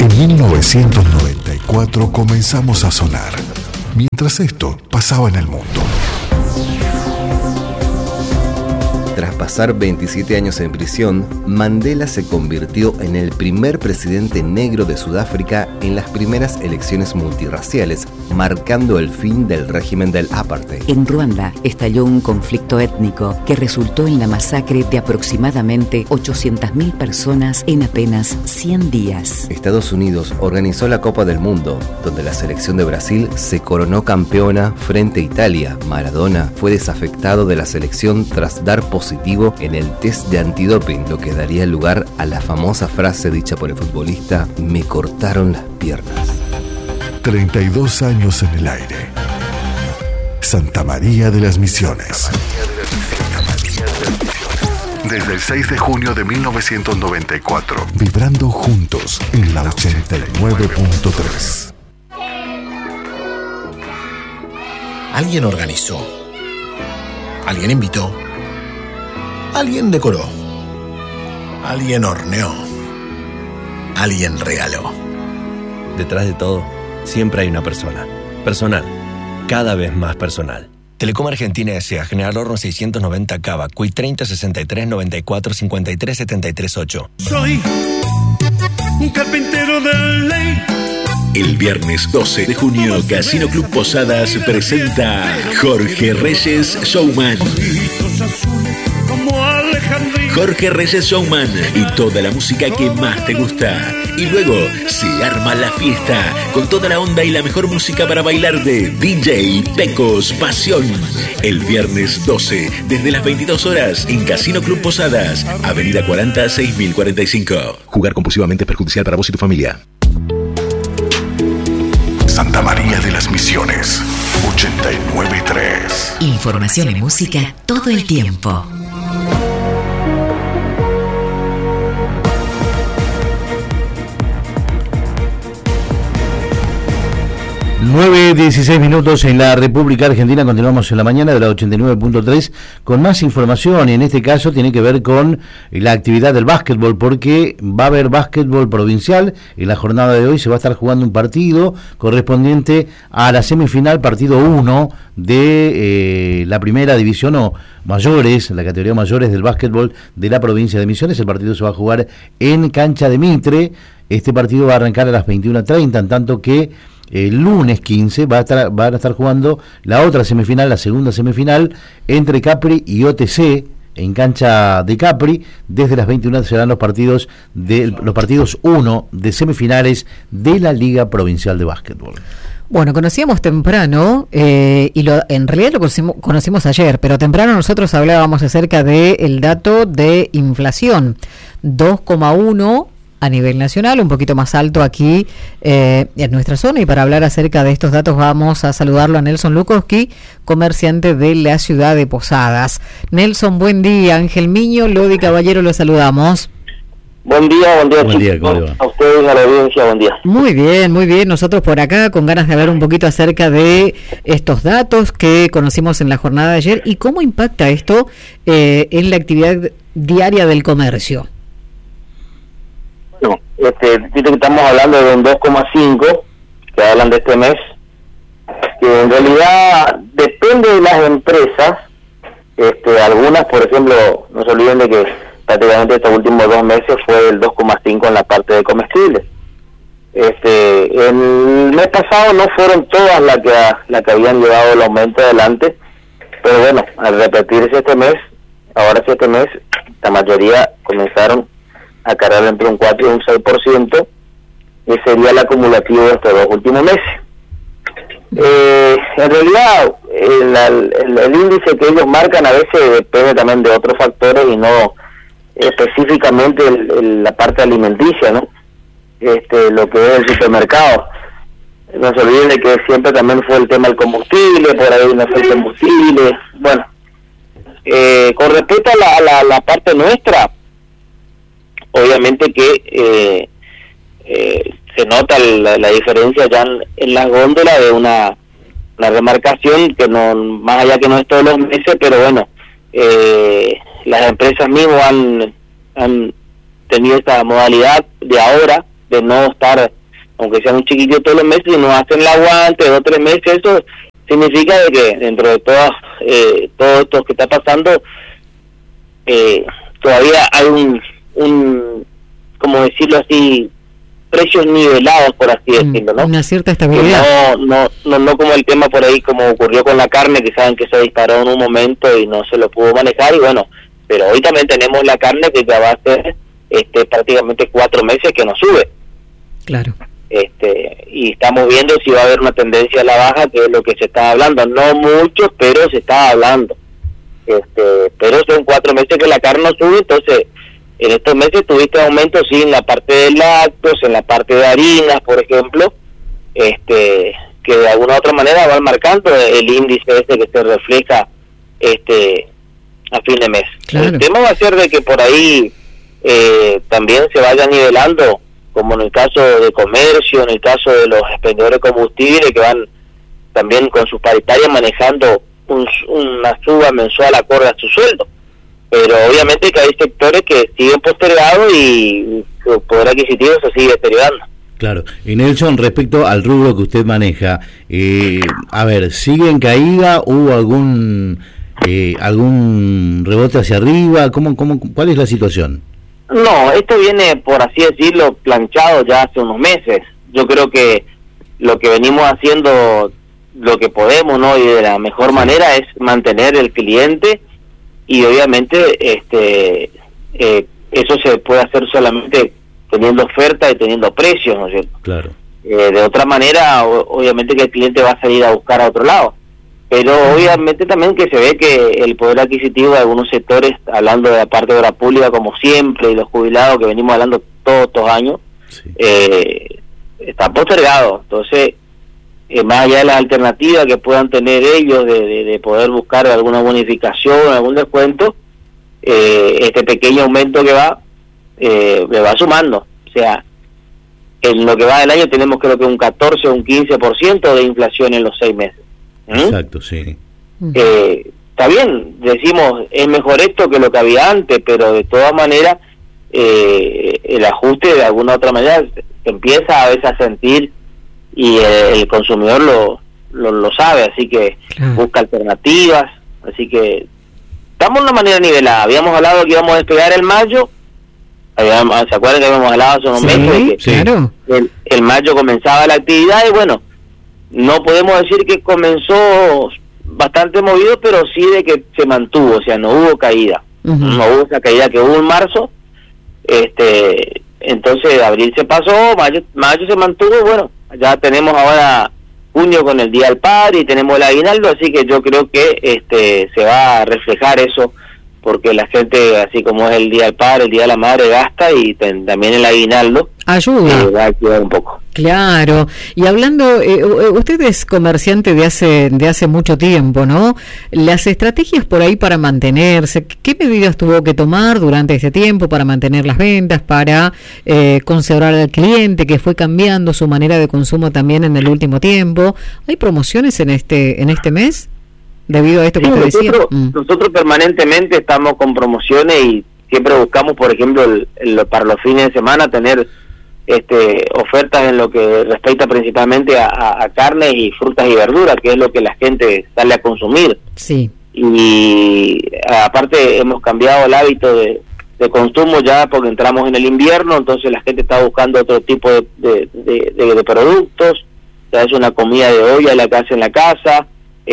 En 1994 comenzamos a sonar, mientras esto pasaba en el mundo. Tras pasar 27 años en prisión, Mandela se convirtió en el primer presidente negro de Sudáfrica en las primeras elecciones multirraciales, marcando el fin del régimen del apartheid. En Ruanda estalló un conflicto étnico que resultó en la masacre de aproximadamente 800.000 personas en apenas 100 días. Estados Unidos organizó la Copa del Mundo, donde la selección de Brasil se coronó campeona frente a Italia. Maradona fue desafectado de la selección tras dar positivo en el test de antidoping, lo que daría lugar a la famosa frase dicha por el futbolista: me cortaron las piernas. 32 años en el aire. Santa María de las Misiones. Desde el 6 de junio de 1994, vibrando juntos en la 89.3. Alguien organizó. Alguien invitó. Alguien decoró. Alguien horneó. Alguien regaló. Detrás de todo, siempre hay una persona. Personal. Cada vez más personal. Telecom Argentina S.A. General Horno 690 Cava, CUI 30 63 94 53 73 8. Soy un carpintero de ley. El viernes 12 de junio, Casino Club Posadas presenta Jorge Reyes Showman. Jorge Reyes Showman y toda la música que más te gusta. Y luego se arma la fiesta con toda la onda y la mejor música para bailar de DJ Pecos Pasión. El viernes 12, desde las 22 horas en Casino Club Posadas, Avenida 40 6045. Jugar compulsivamente es perjudicial para vos y tu familia. Santa María de las Misiones, 89.3. Información y música todo el tiempo. 9:16 en la República Argentina. Continuamos en la mañana de la 89.3 con más información, y en este caso tiene que ver con la actividad del básquetbol, porque va a haber básquetbol provincial. En la jornada de hoy se va a estar jugando un partido correspondiente a la semifinal, partido 1 de la primera división o mayores, la categoría mayores del básquetbol de la provincia de Misiones. El partido se va a jugar en cancha de Mitre. Este partido va a arrancar a las 21:30, en tanto que el lunes 15 van a estar jugando la otra semifinal, la segunda semifinal, entre Capri y OTC en cancha de Capri. Desde las 21 serán los partidos 1 de semifinales de la Liga Provincial de Básquetbol. Bueno, conocíamos temprano, en realidad lo conocimos ayer, pero temprano nosotros hablábamos acerca del dato de inflación, 2,1 a nivel nacional, un poquito más alto aquí en nuestra zona, y para hablar acerca de estos datos vamos a saludarlo a Nelson Lukowski, comerciante de la ciudad de Posadas. Nelson, buen día. Ángel Miño, Lodi Caballero, lo saludamos. Buen día chicos. Día, a ustedes y a la audiencia, buen día. Muy bien, nosotros por acá con ganas de hablar un poquito acerca de estos datos que conocimos en la jornada de ayer y cómo impacta esto en la actividad diaria del comercio. No, estamos hablando de un 2,5 que hablan de este mes, que en realidad depende de las empresas. Algunas, por ejemplo, no se olviden de que prácticamente estos últimos 2 meses fue el 2,5 en la parte de comestibles. El mes pasado no fueron todas las que habían llevado el aumento adelante, pero bueno, al repetirse este mes, la mayoría comenzaron a cargar entre un 4 y un 6%, que sería el acumulativo de estos 2 últimos meses. En realidad, el índice que ellos marcan a veces depende también de otros factores y no específicamente la parte alimenticia, ¿no? Lo que es el supermercado. No se olviden de que siempre también fue el tema del combustible, por ahí no fue el combustible. Bueno, con respecto a la parte nuestra, obviamente que se nota la diferencia ya en las góndolas de una remarcación que no, más allá que no es todos los meses, pero bueno, las empresas mismas han tenido esta modalidad de ahora de no estar, aunque sean un chiquillo todos los meses, y no hacen el aguante 2 o 3 meses, eso significa de que dentro de todo esto que está pasando, todavía hay un como decirlo así, precios nivelados, por así decirlo, ¿no? Una cierta estabilidad. No como el tema por ahí, como ocurrió con la carne, que saben que se disparó en un momento y no se lo pudo manejar, y bueno, pero hoy también tenemos la carne que ya va a ser prácticamente 4 meses que no sube. Claro. Y estamos viendo si va a haber una tendencia a la baja, que es lo que se está hablando, no mucho, pero se está hablando. Pero son 4 meses que la carne no sube, entonces en estos meses tuviste aumento, sí, en la parte de lácteos, en la parte de harinas, por ejemplo, que de alguna u otra manera van marcando el índice que se refleja a fin de mes. Claro. El tema va a ser de que por ahí también se vaya nivelando, como en el caso de comercio, en el caso de los expendedores de combustible, que van también con sus paritarias manejando una suba mensual acorde a su sueldo. Pero obviamente que hay sectores que siguen postergados y su poder adquisitivo se sigue deteriorando. Claro. Y Nelson, respecto al rubro que usted maneja, a ver, ¿sigue en caída? ¿Hubo algún rebote hacia arriba? ¿Cuál es la situación? No, esto viene, por así decirlo, planchado ya hace unos meses. Yo creo que lo que venimos haciendo, lo que podemos, ¿no? Y de la mejor manera es mantener el cliente, y obviamente eso se puede hacer solamente teniendo oferta y teniendo precios, ¿no es cierto? Claro. De otra manera, obviamente que el cliente va a salir a buscar a otro lado. Pero obviamente también que se ve que el poder adquisitivo de algunos sectores, hablando de la parte de obra pública como siempre, y los jubilados que venimos hablando todos estos años, sí, está postergado. Entonces, más allá de las alternativas que puedan tener ellos de poder buscar alguna bonificación, algún descuento, este pequeño aumento que va, le va sumando. O sea, en lo que va del año tenemos creo que un 14 o un 15% de inflación en los 6 meses. Exacto, sí. Está bien, decimos, es mejor esto que lo que había antes, pero de todas maneras, el ajuste de alguna u otra manera se empieza a veces a sentir, y el consumidor lo sabe, así que busca alternativas, así que estamos de una manera nivelada. Habíamos hablado que íbamos a despegar el mayo, ¿se acuerdan que habíamos hablado hace unos meses? Sí, claro. El mayo comenzaba la actividad, y bueno, no podemos decir que comenzó bastante movido, pero sí de que se mantuvo, o sea, no hubo caída. No hubo esa caída que hubo en marzo. Entonces abril se pasó, mayo se mantuvo, bueno, ya tenemos ahora junio con el Día del Padre y tenemos el aguinaldo, así que yo creo que se va a reflejar eso, porque la gente, así como es el Día del Padre, el Día de la Madre, gasta, y también el aguinaldo ayuda, va a ayudar un poco. Claro. Y hablando, usted es comerciante de hace mucho tiempo, ¿no? Las estrategias por ahí para mantenerse, ¿qué medidas tuvo que tomar durante ese tiempo para mantener las ventas, para conservar al cliente, que fue cambiando su manera de consumo también en el último tiempo? ¿Hay promociones en este mes debido a esto que usted decía? Nosotros permanentemente estamos con promociones, y siempre buscamos, por ejemplo, para los fines de semana tener ofertas en lo que respecta principalmente a carnes y frutas y verduras, que es lo que la gente sale a consumir. Sí. Y aparte hemos cambiado el hábito de consumo ya, porque entramos en el invierno, entonces la gente está buscando otro tipo de productos. Ya es una comida de olla la que hace en la casa,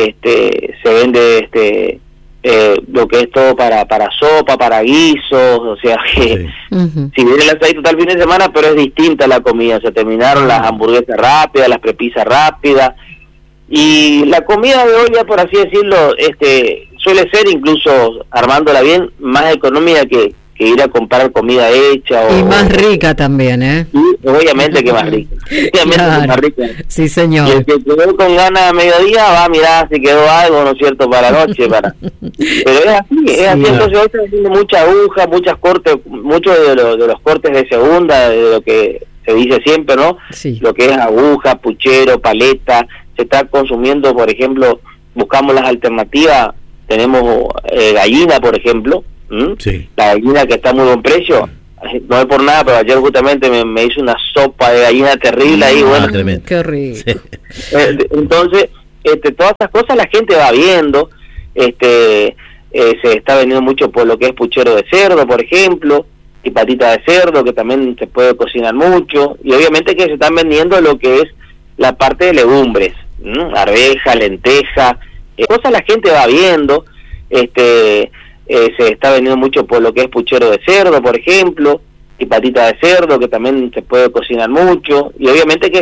se vende lo que es todo para sopa, para guisos, o sea que si viene el asadito tal fin de semana, pero es distinta la comida. Se terminaron las hamburguesas rápidas, las prepisas rápidas, y la comida de olla, por así decirlo, suele ser, incluso armándola bien, más económica que ir a comprar comida hecha. Y más rica también, ¿eh? Y obviamente que más rica. Obviamente claro. que más rica. Sí, señor. Y el que quedó con ganas a mediodía va a mirar si quedó algo, ¿no es cierto?, para la noche. Pero es así, entonces hoy está haciendo mucha aguja, muchas cortes, muchos de los cortes de segunda, de lo que se dice siempre, ¿no? Sí. Lo que es aguja, puchero, paleta, se está consumiendo, por ejemplo, buscamos las alternativas, tenemos gallina, por ejemplo. Sí. La gallina que está a muy buen precio, no es por nada, pero ayer justamente me hice una sopa de gallina terrible ahí, bueno. Tremendo. Qué rico. Sí. Entonces, todas estas cosas la gente va viendo, se está vendiendo mucho por lo que es puchero de cerdo, por ejemplo, y patita de cerdo, que también se puede cocinar mucho, y obviamente que se están vendiendo lo que es la parte de legumbres, arveja, lenteja, cosas la gente va viendo, se está vendiendo mucho por lo que es puchero de cerdo, por ejemplo, y patita de cerdo, que también se puede cocinar mucho, y obviamente que